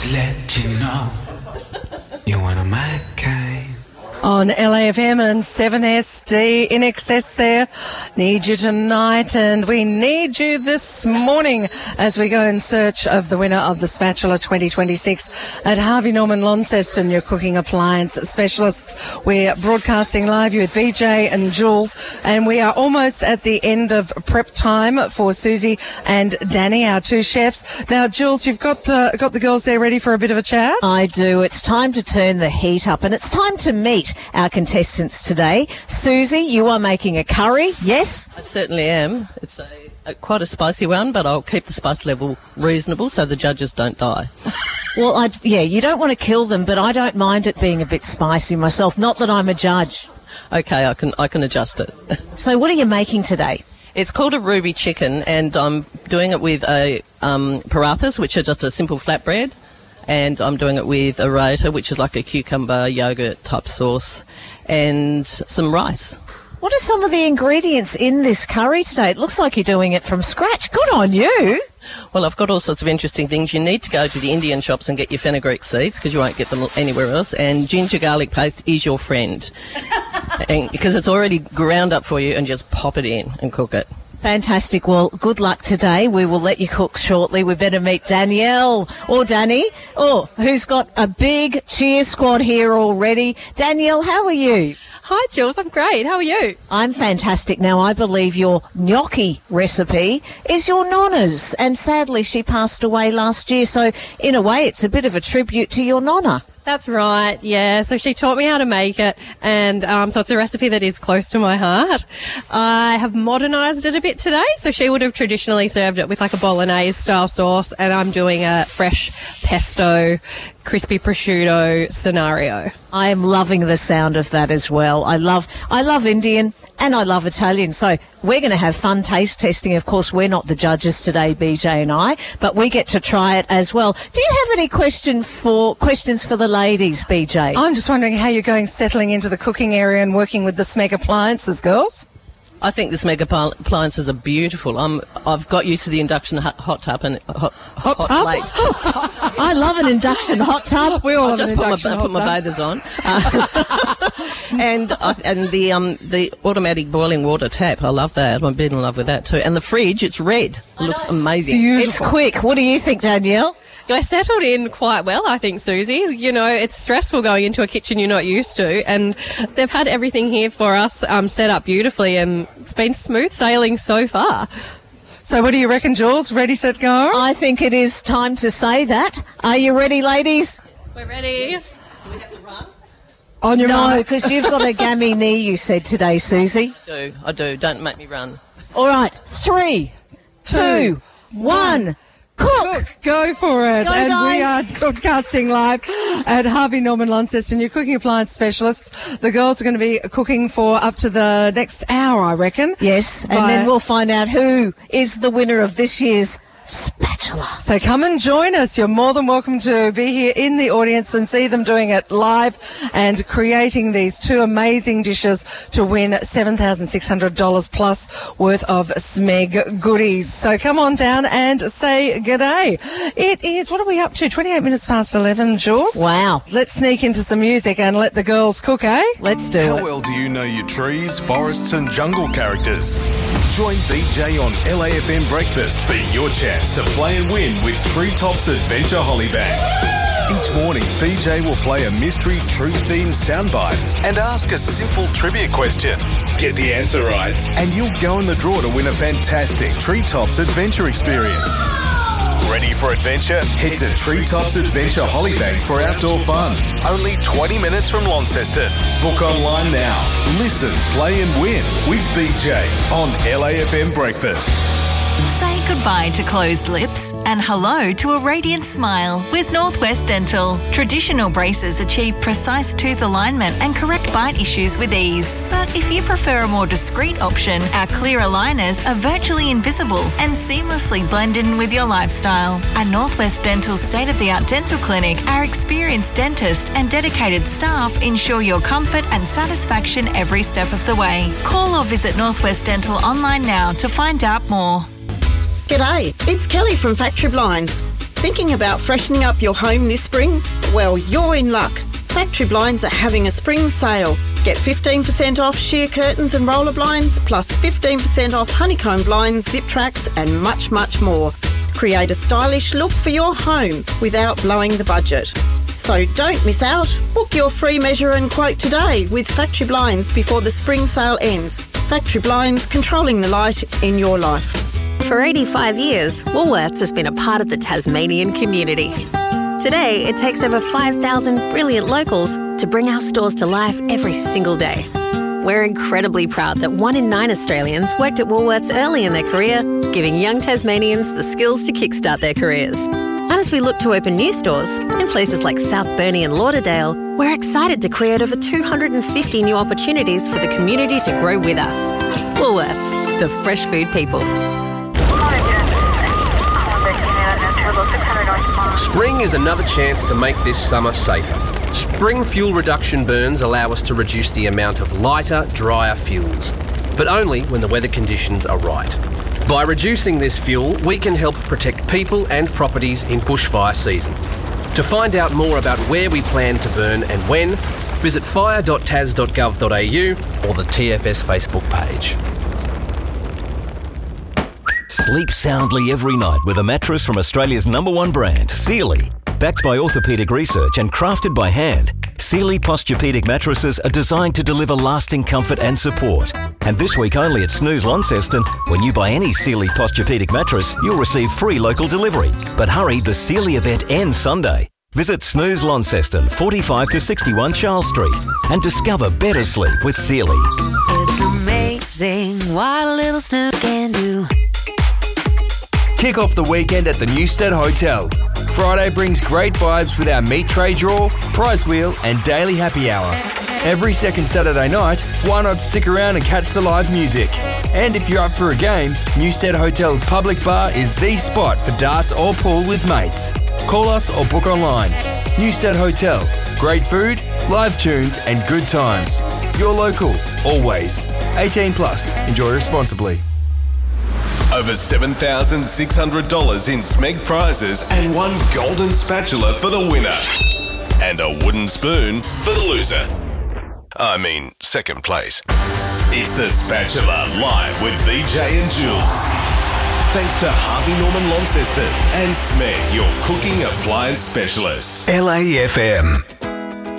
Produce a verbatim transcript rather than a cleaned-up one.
to let you know you're one of my kind. On L A F M and seven S D, In Excess there. Need you tonight, and we need you this morning as we go in search of the winner of the Spatula twenty twenty-six at Harvey Norman Launceston, your cooking appliance specialists. We're broadcasting live with B J and Jules, and we are almost at the end of prep time for Susie and Danny, our two chefs. Now, Jules, you've got uh, got the girls there ready for a bit of a chat? I do. It's time to turn the heat up, and it's time to meet our contestants today. Susie, you are making a curry, yes? I certainly am. It's a, a quite a spicy one, but I'll keep the spice level reasonable so the judges don't die. Well, I, yeah, you don't want to kill them, but I don't mind it being a bit spicy myself. Not that I'm a judge. Okay, I can I can adjust it. So what are you making today? It's called a ruby chicken, and I'm doing it with a um, parathas, which are just a simple flatbread. And I'm doing it with a raita, which is like a cucumber yogurt type sauce, and some rice. What are some of the ingredients in this curry today? It looks like you're doing it from scratch. Good on you. Well, I've got all sorts of interesting things. You need to go to the Indian shops and get your fenugreek seeds because you won't get them anywhere else. And ginger garlic paste is your friend and, because it's already ground up for you, and just pop it in and cook it. Fantastic. Well, good luck today. We will let you cook shortly. We better meet Danielle or Danny, oh, who's got a big cheer squad here already. Danielle, how are you? Hi, Jules. I'm great. How are you? I'm fantastic. Now, I believe your gnocchi recipe is your nonna's, and sadly she passed away last year, so in a way it's a bit of a tribute to your nonna. That's right, yeah. So she taught me how to make it, and um, so it's a recipe that is close to my heart. I have modernised it a bit today, so she would have traditionally served it with like a bolognese-style sauce, and I'm doing a fresh pesto, crispy prosciutto scenario. I am loving the sound of that as well. I love I love Indian and I love Italian. So we're going to have fun taste testing. Of course, we're not the judges today, B J and I, but we get to try it as well. Do you have any question for questions for the ladies, B J? I'm just wondering how you're going settling into the cooking area and working with the Smeg appliances, girls. I think the Smeg appliances are beautiful. I'm, I've got used to the induction hot, hot tub and hot, hot, hot tub? plate. I love an induction hot tub. We all I'll have just an put my, induction put my hot bathers on. Uh, and I, and the um the automatic boiling water tap, I love that. I'm been in love with that too. And the fridge, it's red. It looks amazing. Beautiful. It's quick. What do you think, Danielle? I settled in quite well, I think, Susie. You know, it's stressful going into a kitchen you're not used to, and they've had everything here for us um, set up beautifully, and it's been smooth sailing so far. So what do you reckon, Jules? Ready, set, go? I think it is time to say that. Are you ready, ladies? We're ready. Do we have to run? On your No, mark. because you've got a gammy knee, you said today, Susie. I do. I do. Don't make me run. All right, three, two, one. Cook! Go for it. Go, and guys. we are broadcasting live at Harvey Norman Launceston, your cooking appliance specialists. The girls are going to be cooking for up to the next hour, I reckon. Yes, and By- then we'll find out who is the winner of this year's spatula. So come and join us. You're more than welcome to be here in the audience and see them doing it live and creating these two amazing dishes to win seven thousand six hundred dollars plus worth of Smeg goodies. So come on down and say g'day. It is, what are we up to? twenty-eight minutes past eleven, Jules. Wow. Let's sneak into some music and let the girls cook, eh? Let's do How it. well do you know your trees, forests and jungle characters? Join B J on L A F M Breakfast for your chance to play and win with Treetops Adventure Hollybag. Each morning, B J will play a mystery tree-themed soundbite and ask a simple trivia question. Get the answer right, and you'll go in the draw to win a fantastic Treetops Adventure experience. Ready for adventure? Head to Treetops Adventure Hollybag for outdoor fun. Only twenty minutes from Launceston. Book online now. Listen, play and win with B J on L A F M Breakfast. Say goodbye to closed lips and hello to a radiant smile with Northwest Dental. Traditional braces achieve precise tooth alignment and correct bite issues with ease. But if you prefer a more discreet option, our clear aligners are virtually invisible and seamlessly blend in with your lifestyle. At Northwest Dental's state-of-the-art dental clinic, our experienced dentist and dedicated staff ensure your comfort and satisfaction every step of the way. Call or visit Northwest Dental online now to find out more. G'day, it's Kelly from Factory Blinds. Thinking about freshening up your home this spring? Well, you're in luck. Factory Blinds are having a spring sale. Get fifteen percent off sheer curtains and roller blinds, plus fifteen percent off honeycomb blinds, zip tracks and much, much more. Create a stylish look for your home without blowing the budget. So don't miss out. Book your free measure and quote today with Factory Blinds before the spring sale ends. Factory Blinds, controlling the light in your life. For eighty-five years, Woolworths has been a part of the Tasmanian community. Today, it takes over five thousand brilliant locals to bring our stores to life every single day. We're incredibly proud that one in nine Australians worked at Woolworths early in their career, giving young Tasmanians the skills to kickstart their careers. And as we look to open new stores in places like South Burnie and Lauderdale, we're excited to create over two hundred fifty new opportunities for the community to grow with us. Woolworths, the fresh food people. Spring is another chance to make this summer safer. Spring fuel reduction burns allow us to reduce the amount of lighter, drier fuels, but only when the weather conditions are right. By reducing this fuel, we can help protect people and properties in bushfire season. To find out more about where we plan to burn and when, visit fire dot tas dot gov dot a u or the T F S Facebook page. Sleep soundly every night with a mattress from Australia's number one brand, Sealy. Backed by orthopaedic research and crafted by hand, Sealy Posturepedic mattresses are designed to deliver lasting comfort and support. And this week only at Snooze Launceston, when you buy any Sealy Posturepedic mattress, you'll receive free local delivery. But hurry, the Sealy event ends Sunday. Visit Snooze Launceston, forty-five to sixty-one Charles Street, and discover better sleep with Sealy. It's amazing what a little snooze can do. Kick off the weekend at the Newstead Hotel. Friday brings great vibes with our meat tray draw, prize wheel and daily happy hour. Every second Saturday night, why not stick around and catch the live music? And if you're up for a game, Newstead Hotel's public bar is the spot for darts or pool with mates. Call us or book online. Newstead Hotel. Great food, live tunes and good times. You're local, always. eighteen plus. Enjoy responsibly. Over seven thousand six hundred dollars in Smeg prizes and one golden spatula for the winner. And a wooden spoon for the loser. I mean, second place. It's the Spatula Live with B J and Jules. Thanks to Harvey Norman Launceston and Smeg, your cooking appliance specialists. L A F M.